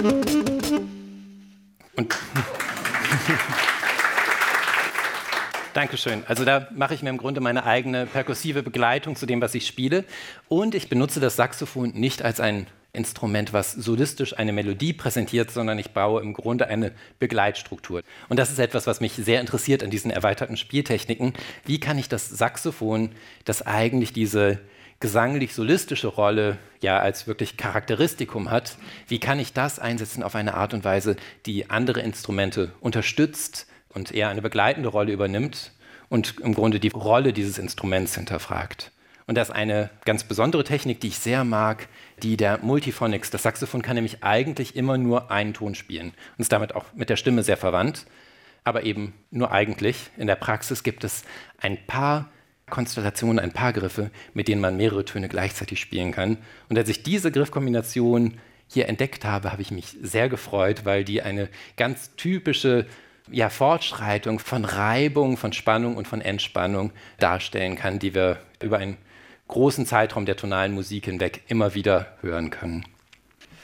Und Dankeschön. Also da mache ich mir im Grunde meine eigene perkussive Begleitung zu dem, was ich spiele. Und ich benutze das Saxophon nicht als ein Instrument, was solistisch eine Melodie präsentiert, sondern ich baue im Grunde eine Begleitstruktur. Und das ist etwas, was mich sehr interessiert an diesen erweiterten Spieltechniken. Wie kann ich das Saxophon, das eigentlich diese gesanglich-solistische Rolle ja als wirklich Charakteristikum hat, wie kann ich das einsetzen auf eine Art und Weise, die andere Instrumente unterstützt und eher eine begleitende Rolle übernimmt und im Grunde die Rolle dieses Instruments hinterfragt. Und das ist eine ganz besondere Technik, die ich sehr mag, die der Multiphonics. Das Saxophon kann nämlich eigentlich immer nur einen Ton spielen und ist damit auch mit der Stimme sehr verwandt, aber eben nur eigentlich. In der Praxis gibt es ein paar Konstellationen, ein paar Griffe, mit denen man mehrere Töne gleichzeitig spielen kann. Und als ich diese Griffkombination hier entdeckt habe, habe ich mich sehr gefreut, weil die eine ganz typische Fortschreitung von Reibung, von Spannung und von Entspannung darstellen kann, die wir über einen großen Zeitraum der tonalen Musik hinweg immer wieder hören können.